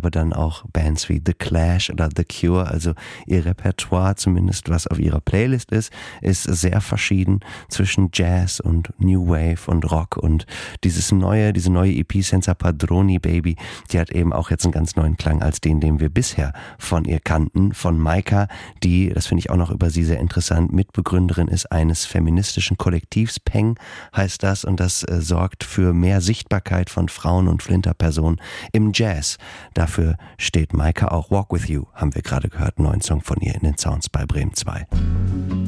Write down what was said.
aber dann auch Bands wie The Clash oder The Cure. Also ihr Repertoire, zumindest was auf ihrer Playlist ist sehr verschieden zwischen Jazz und New Wave und Rock. Und diese neue EP Senza Padroni Baby, die hat eben auch jetzt einen ganz neuen Klang als den wir bisher von ihr kannten, von Maika, die, das finde ich auch noch über sie sehr interessant, Mitbegründerin ist eines feministischen Kollektivs, Peng heißt das, und das sorgt für mehr Sichtbarkeit von Frauen und Flinterpersonen im Jazz. Dafür steht Maika auch. Walk With You haben wir gerade gehört, neuen Song von ihr in den Sounds bei Bremen 2.